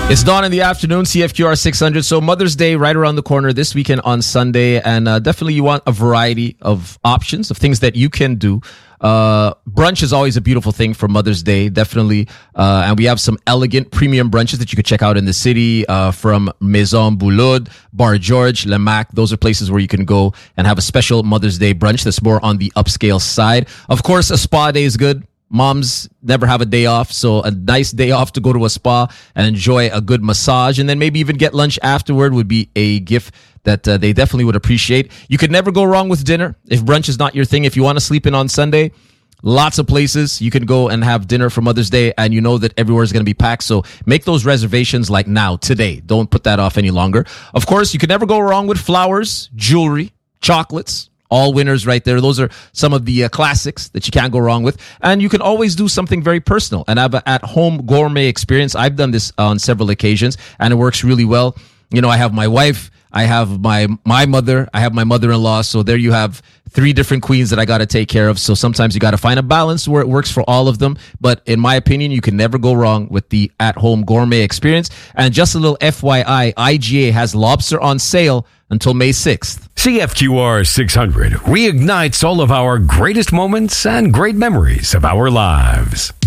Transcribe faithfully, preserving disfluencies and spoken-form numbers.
It's dawn in the afternoon, C F Q R six hundred. So Mother's Day right around the corner this weekend on Sunday. And uh, definitely you want a variety of options, of things that you can do. Uh, brunch is always a beautiful thing for Mother's Day, definitely. Uh, and we have some elegant premium brunches that you could check out in the city uh, from Maison Boulud, Bar George, Le Mac. Those are places where you can go and have a special Mother's Day brunch that's more on the upscale side. Of course, a spa day is good. Moms never have a day off, so a nice day off to go to a spa and enjoy a good massage, and then maybe even get lunch afterward would be a gift that uh, they definitely would appreciate. You could never go wrong with dinner if brunch is not your thing. If you want to sleep in on Sunday, lots of places you can go and have dinner for Mother's Day, and you know that everywhere is going to be packed, so make those reservations like now, today. Don't put that off any longer. Of course, you could never go wrong with flowers, jewelry, chocolates. All winners right there. Those are some of the uh, classics that you can't go wrong with. And you can always do something very personal and have an at-home gourmet experience. I've done this on several occasions, and it works really well. You know, I have my wife, I have my my mother, I have my mother-in-law. So there you have three different queens that I got to take care of. So sometimes you got to find a balance where it works for all of them. But in my opinion, you can never go wrong with the at-home gourmet experience. And just a little F Y I, I G A has lobster on sale until May sixth. C F Q R six hundred reignites all of our greatest moments and great memories of our lives.